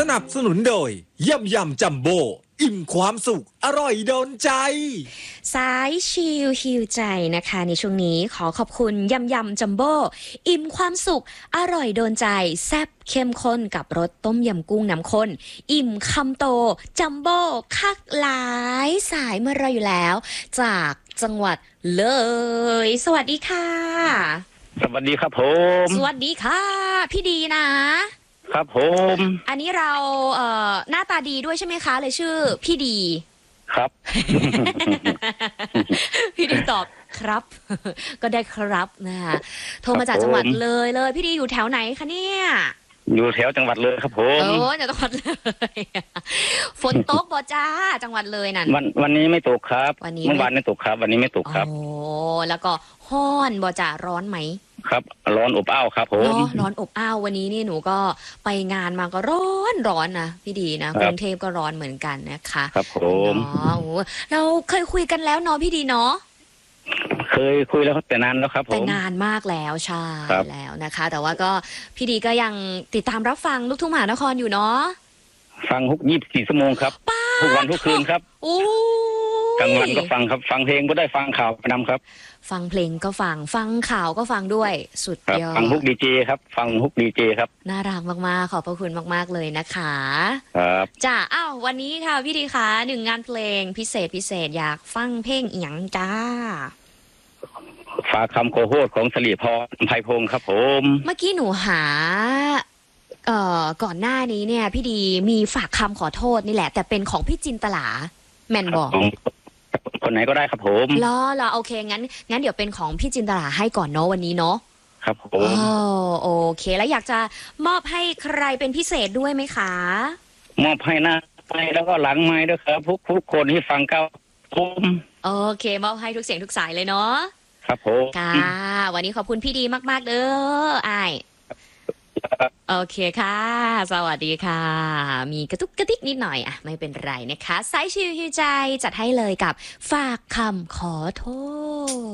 นับสนุนโดยยำยำจัมโบ้อิ่มความสุขอร่อยโดนใจสายชิลฮิวใจนะคะในช่วงนี้ขอขอบคุณยำยำจัมโบ้อิ่มความสุขอร่อยโดนใจแซ่บเข้มข้นกับรสต้มยำกุ้งน้ำข้นอิ่มคำโตจัมโบ้คักหลายสายมารออยู่แล้วจากจังหวัดเลยสวัสดีค่ะสวัสดีครับผมสวัสดีค่ะพี่ดีนะครับผมอันนี้เราหน้าตาดีด้วยใช่ไหมคะเลยชื่อพี่ดีครับพี่ดีตอบครับ ก็ได้ครับนะคะโทรมาจากจังหวัดเลยพี่ดีอยู่แถวไหนคะเนี่ยอยู่แถวจังหวัดเลยครับผมจากจังหวัดเลยฝนตกบ่จ้าจังหวัดเลยนั่นวันนี้ไม่ตกครับเมื่อวานไม่ตกครับวันนี้ไม่ตกครับโอ้แล้วก็ฮ้อนบ่จ้าร้อนไหมครับร้อนอบอ้าวครับผมร้อนอบอ้าววันนี้นี่หนูก็ไปงานมาก็ร้อนนะพี่ดีนะกรุงเทพก็ร้อนเหมือนกันนะคะครับผมเราเคยคุยกันแล้วเนาะพี่ดีเนาะเคยคุยแล้วแต่นานแล้วครับผมแต่นานมากแล้วใช่แล้วนะคะแต่ว่าก็พี่ดีก็ยังติดตามรับฟังลูกทุ่งมหานครอยู่เนาะฟัง24 ชั่วโมงครับทุกวันทุกคืนครับกลางวันก็ฟังครับฟังเพลงก็ได้ฟังข่าวประจำครับฟังเพลงก็ฟังข่าวก็ฟังด้วยสุดยอดฟังฮุกดีเจครับฟังฮุกดีเจครับน่ารักมากๆขอบพระคุณมากๆเลยนะคะครับจ้าวันนี้ค่ะพี่ดีคะหนึ่งงานเพลงพิเศษอยากฟังเพลงอีหยังจ้าฝากคำโคโฮดของสลีพรไพพงศ์ครับผมเมื่อกี้หนูหาก่อนหน้านี้เนี่ยพี่ดีมีฝากคำขอโทษนี่แหละแต่เป็นของพี่จินตลาแมนบอกคนไหนก็ได้ครับผมรอโอเคงั้นเดี๋ยวเป็นของพี่จินตลาให้ก่อนเนาะวันนี้เนาะครับผมโอเคแล้วอยากจะมอบให้ใครเป็นพิเศษด้วยไหมคะมอบให้หน้าไม้แล้วก็หลังไม้ด้วยครับทุกคนที่ฟังเก้าผมโอเคมอบให้ทุกเสียงทุกสายเลยเนาะครับผมค่ะวันนี้ขอบคุณพี่ดีมากๆเด้ออ้ายโอเคค่ะสวัสดีค่ะมีกระตุกกระติกนิดหน่อยไม่เป็นไรนะคะสายชิวใจจัดให้เลยกับฝากคำขอโทษ